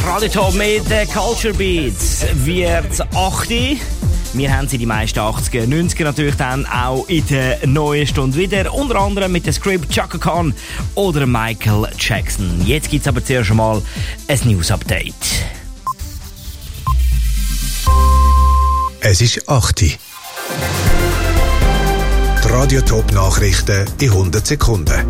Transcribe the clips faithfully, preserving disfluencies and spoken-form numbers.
Radio Top mit den Culture Beats wird acht. Wir haben sie die meisten achtziger, neunziger natürlich dann auch in der neuen Stunde wieder. Unter anderem mit dem Script, Chaka Khan oder Michael Jackson. Jetzt gibt es aber zuerst einmal ein News-Update. Es ist acht. Die Radio Top Nachrichten in hundert Sekunden.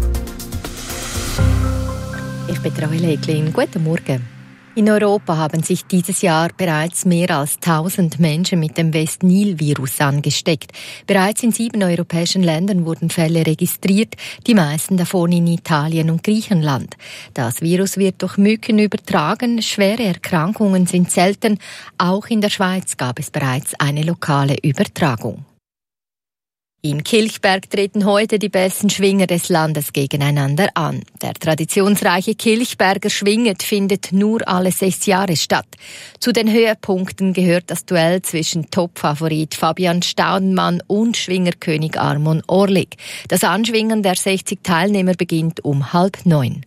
Ich bin Rahel Heglin. Guten Morgen. In Europa haben sich dieses Jahr bereits mehr als tausend Menschen mit dem West-Nil-Virus angesteckt. Bereits in sieben europäischen Ländern wurden Fälle registriert, die meisten davon in Italien und Griechenland. Das Virus wird durch Mücken übertragen, schwere Erkrankungen sind selten. Auch in der Schweiz gab es bereits eine lokale Übertragung. In Kilchberg treten heute die besten Schwinger des Landes gegeneinander an. Der traditionsreiche Kilchberger Schwinget findet nur alle sechs Jahre statt. Zu den Höhepunkten gehört das Duell zwischen Topfavorit Fabian Staudenmann und Schwingerkönig Armon Orlik. Das Anschwingen der sechzig Teilnehmer beginnt um halb neun.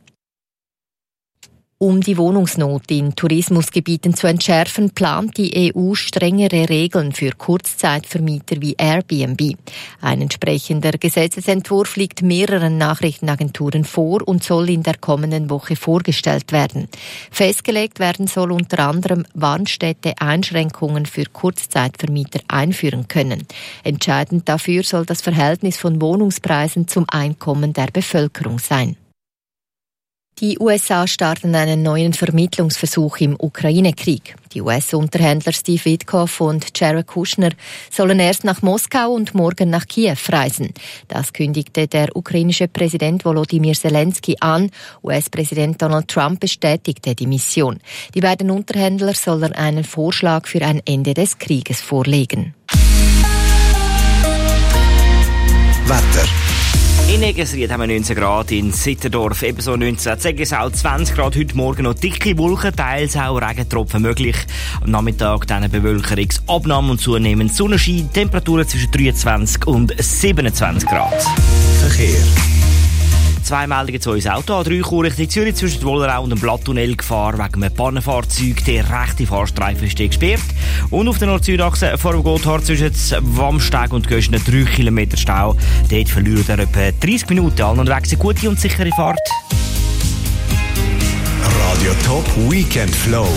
Um die Wohnungsnot in Tourismusgebieten zu entschärfen, plant die E U strengere Regeln für Kurzzeitvermieter wie Airbnb. Ein entsprechender Gesetzesentwurf liegt mehreren Nachrichtenagenturen vor und soll in der kommenden Woche vorgestellt werden. Festgelegt werden soll unter anderem, wann Städte Einschränkungen für Kurzzeitvermieter einführen können. Entscheidend dafür soll das Verhältnis von Wohnungspreisen zum Einkommen der Bevölkerung sein. Die U S A starten einen neuen Vermittlungsversuch im Ukraine-Krieg. Die U S-Unterhändler Steve Witkoff und Jared Kushner sollen erst nach Moskau und morgen nach Kiew reisen. Das kündigte der ukrainische Präsident Volodymyr Zelensky an. U S-Präsident Donald Trump bestätigte die Mission. Die beiden Unterhändler sollen einen Vorschlag für ein Ende des Krieges vorlegen. Wetter. In Egersried haben wir neunzehn Grad, in Sitterdorf ebenso neunzehn, Zeggersau zwanzig Grad, heute Morgen noch dicke Wolken, teils auch Regentropfen möglich. Am Nachmittag dann eine Bewölkerungsabnahme und zunehmend Sonnenschein, Temperaturen zwischen dreiundzwanzig und siebenundzwanzig Grad. Verkehr. Zwei Meldungen zu unserem Auto. A drei Chur Richtung Zürich zwischen Wollerau und dem Blatttunnel gefahren wegen einem Pannenfahrzeug. Der rechte Fahrstreifen ist gesperrt. Und auf der Nord-Süd-Achse vor dem Gotthard zwischen Wamsteg und Göschner drei Kilometer Stau. Dort verliert er etwa dreißig Minuten. Allen unterwegs eine gute und sichere Fahrt. Radio Top Weekend Flow.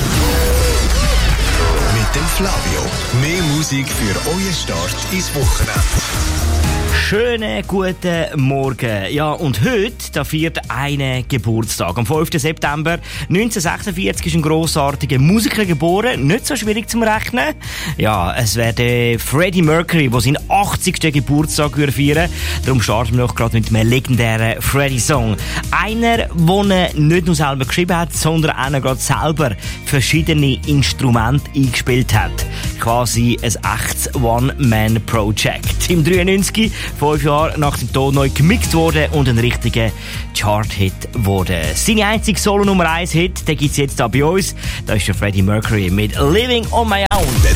Mit dem Flavio. Mehr Musik für euren Start ins Wochenende. Schönen guten Morgen. Ja, und heute, da feiert eine Geburtstag. Am fünften September neunzehnhundertsechsundvierzig ist ein grossartiger Musiker geboren. Nicht so schwierig zum Rechnen. Ja, es wäre der Freddie Mercury, der seinen achtzigsten Geburtstag feiern würde. Darum starten wir noch gerade mit einem legendären Freddie-Song. Einer, den er nicht nur selber geschrieben hat, sondern auch gerade selber verschiedene Instrumente eingespielt hat. Quasi ein echtes One-Man-Project. Im dreiundneunzig, fünf Jahre nach dem Tod, neu gemixt wurde und ein richtiger Chart-Hit wurde. Seine einzige Solo-Nummer eins Hit, den gibt's jetzt da bei uns. Da ist der Freddie Mercury mit Living on My Own. Der